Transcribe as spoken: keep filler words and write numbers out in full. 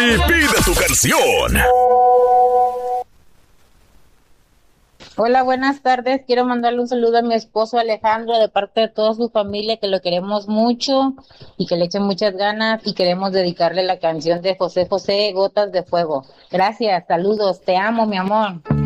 Y pide tu canción. Hola, buenas tardes. Quiero mandarle un saludo a mi esposo Alejandro de parte de toda su familia, que lo queremos mucho y que le eche muchas ganas, y queremos dedicarle la canción de José José, Gotas de Fuego. Gracias, saludos, te amo, mi amor.